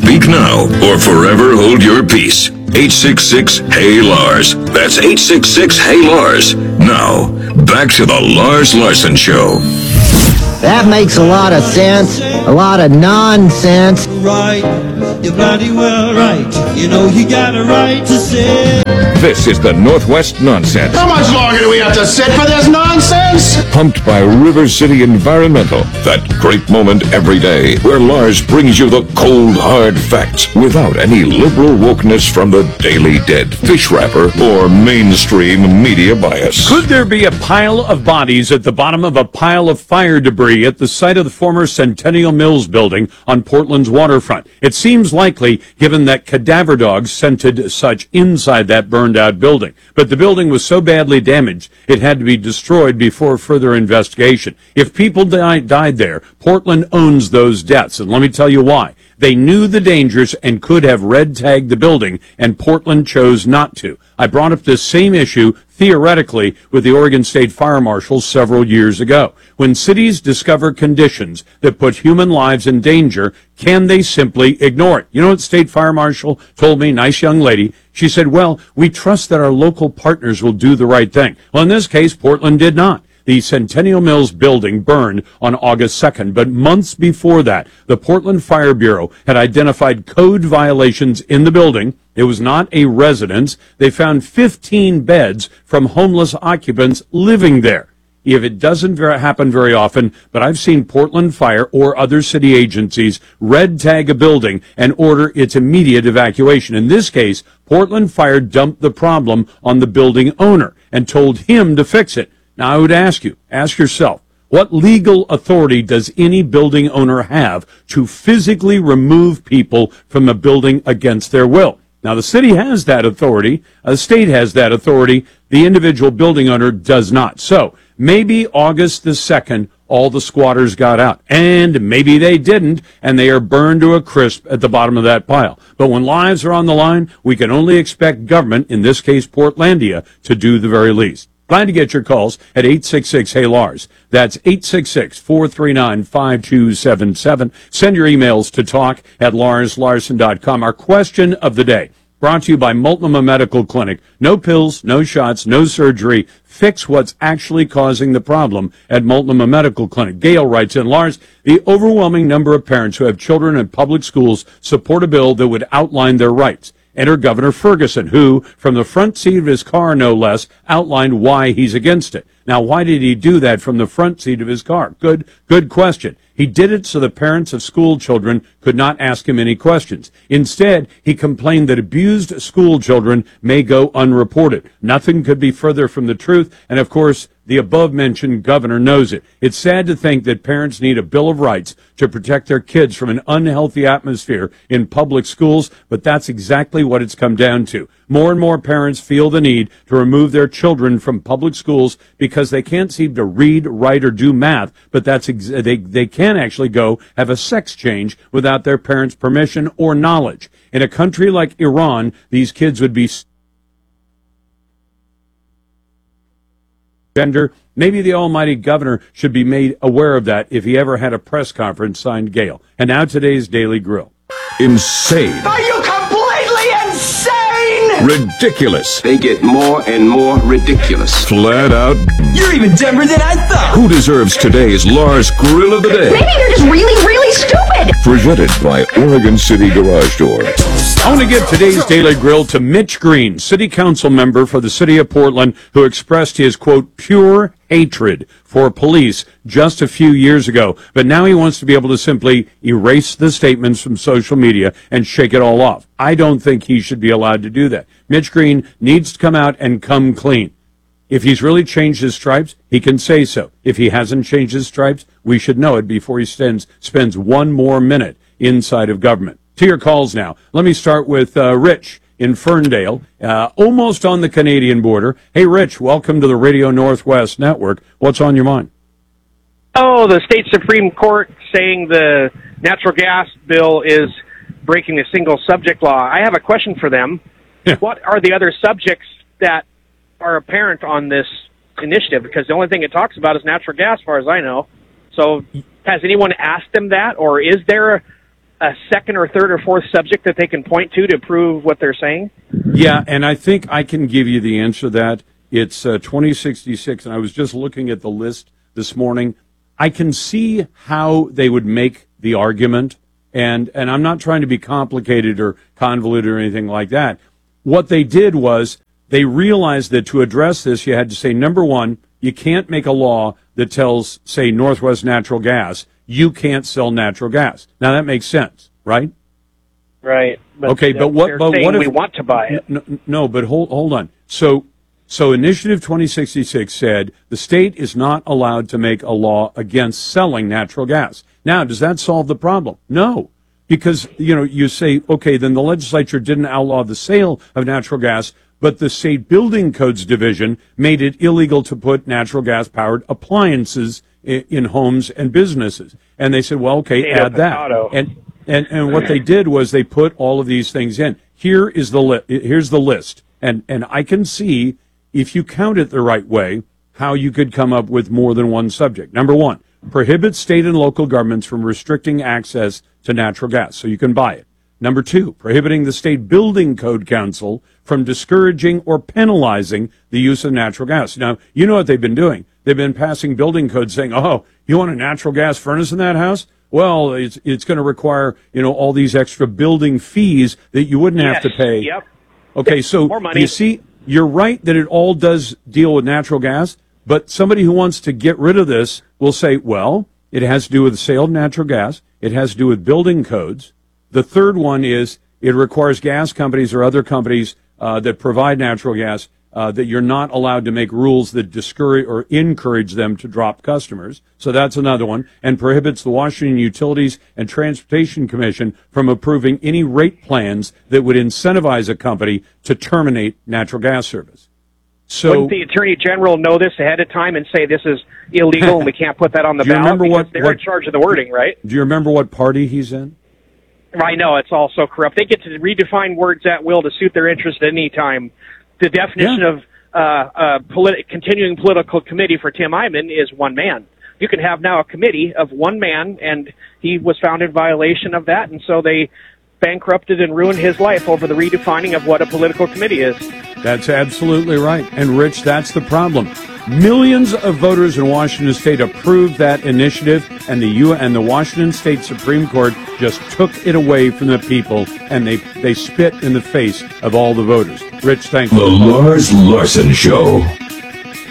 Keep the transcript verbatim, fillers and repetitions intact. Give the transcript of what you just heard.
Speak now or forever hold your peace. eight six six, Hey Lars. That's eight six six, Hey Lars. Now, back to the Lars Larson Show. That makes a lot of sense. A lot of nonsense. Right, you're bloody well right. You know you got a right to say. This is the Northwest Nonsense. How much longer do we have to sit for this nonsense? Pumped by River City Environmental. That great moment every day where Lars brings you the cold, hard facts without any liberal wokeness from the Daily Dead, fish wrapper, or mainstream media bias. Could there be a pile of bodies at the bottom of a pile of fire debris at the site of the former Centennial Mills building on Portland's waterfront? It seems likely, given that cadaver dogs scented such inside that burned out building. But the building was so badly damaged, it had to be destroyed before further investigation. If people di- died there, Portland owns those deaths, and let me tell you why. They knew the dangers and could have red tagged the building, and Portland chose not to. I brought up this same issue, theoretically, with the Oregon State Fire Marshal several years ago. When cities discover conditions that put human lives in danger, can they simply ignore it? You know what State Fire Marshal told me? Nice young lady. She said, well, we trust that our local partners will do the right thing. Well, in this case, Portland did not. The Centennial Mills building burned on August second, but months before that, the Portland Fire Bureau had identified code violations in the building. It was not a residence. They found fifteen beds from homeless occupants living there. If it doesn't very, happen very often, but I've seen Portland Fire or other city agencies red tag a building and order its immediate evacuation. In this case, Portland Fire dumped the problem on the building owner and told him to fix it. Now, I would ask you, ask yourself, what legal authority does any building owner have to physically remove people from a building against their will? Now, the city has that authority. The state has that authority. The individual building owner does not. So maybe August the second, all the squatters got out. And maybe they didn't, and they are burned to a crisp at the bottom of that pile. But when lives are on the line, we can only expect government, in this case Portlandia, to do the very least. Glad to get your calls at eight six six, Hey Lars. That's eight six six, four three nine, five two seven seven. Send your emails to talk at lars larson dot com. Our question of the day, brought to you by Multnomah Medical Clinic. No pills, no shots, no surgery. Fix what's actually causing the problem at Multnomah Medical Clinic. Gail writes in, Lars, the overwhelming number of parents who have children in public schools support a bill that would outline their rights. Enter Governor Ferguson, who, from the front seat of his car, no less, outlined why he's against it. Now, why did he do that from the front seat of his car? Good, good question. He did it so the parents of school children could not ask him any questions. Instead, he complained that abused school children may go unreported. Nothing could be further from the truth, and of course, the above-mentioned governor knows it. It's sad to think that parents need a Bill of Rights to protect their kids from an unhealthy atmosphere in public schools, but that's exactly what it's come down to. More and more parents feel the need to remove their children from public schools because they can't seem to read, write, or do math, but that's ex- they, they can actually go have a sex change without their parents' permission or knowledge. In a country like Iran, these kids would be gender. Maybe the almighty governor should be made aware of that if he ever had a press conference, signed Gail. And now today's Daily Grill. Insane. Are you completely insane? Ridiculous. They get more and more ridiculous. Flat out. You're even dumber than I thought. Who deserves today's Lars Grill of the Day? Maybe you're just really, really stupid. Presented by Oregon City Garage Door. I want to give today's Daily Grill to Mitch Green, city council member for the city of Portland, who expressed his, quote, pure hatred for police just a few years ago. But now he wants to be able to simply erase the statements from social media and shake it all off. I don't think he should be allowed to do that. Mitch Green needs to come out and come clean. If he's really changed his stripes, he can say so. If he hasn't changed his stripes, we should know it before he spends, spends one more minute inside of government. To your calls now. Let me start with uh, Rich in Ferndale, uh, almost on the Canadian border. Hey, Rich, welcome to the Radio Northwest Network. What's on your mind? Oh, the state Supreme Court saying the natural gas bill is breaking the single subject law. I have a question for them. What are the other subjects that are apparent on this initiative? Because the only thing it talks about is natural gas, as far as I know. So has anyone asked them that, or is there a a second or third or fourth subject that they can point to to prove what they're saying? Yeah, and I think I can give you the answer to that. It's uh, twenty sixty-six, and I was just looking at the list this morning. I can see how they would make the argument, and, and I'm not trying to be complicated or convoluted or anything like that. What they did was they realized that to address this, you had to say, number one, you can't make a law that tells, say, Northwest Natural Gas, you can't sell natural gas. Now, that makes sense, right? Right. But okay, but what, but what if... we want to buy it. No, no, but hold, hold on. So... So Initiative twenty sixty-six said the state is not allowed to make a law against selling natural gas. Now, does that solve the problem? No, because, you know, you say, okay, then the legislature didn't outlaw the sale of natural gas, but the state building codes division made it illegal to put natural gas powered appliances in, in homes and businesses. And they said, well, okay, State add that. And, and, and what they did was they put all of these things in. Here is the li- here's the list. And, and I can see, if you count it the right way, how you could come up with more than one subject. Number one, prohibit state and local governments from restricting access to natural gas, so you can buy it. Number two, prohibiting the State Building Code Council from discouraging or penalizing the use of natural gas. Now, you know what they've been doing. They've been passing building codes saying, oh, you want a natural gas furnace in that house? Well, it's it's going to require, you know, all these extra building fees that you wouldn't yes. have to pay. Yep. Okay, so More money. you see, you're right that it all does deal with natural gas, but somebody who wants to get rid of this will say, well, it has to do with the sale of natural gas. It has to do with building codes. The third one is it requires gas companies or other companies uh, that provide natural gas uh, that you're not allowed to make rules that discourage or encourage them to drop customers. So that's another one. And prohibits the Washington Utilities and Transportation Commission from approving any rate plans that would incentivize a company to terminate natural gas service. So, wouldn't the Attorney General know this ahead of time and say this is illegal and we can't put that on the do you ballot? remember Because what, they're what, in charge of the wording, right? Do you remember what party he's in? I know, it's all so corrupt. They get to redefine words at will to suit their interest at any time. The definition Yeah. of uh, uh, politi- continuing political committee for Tim Eyman is one man. You can have now a committee of one man, and he was found in violation of that, and so they bankrupted and ruined his life over the redefining of what a political committee is. That's absolutely right. And, Rich, that's the problem. Millions of voters in Washington State approved that initiative, and the U and the Washington State Supreme Court just took it away from the people, and they, they spit in the face of all the voters. Rich, thank you. The Lars Larson Show.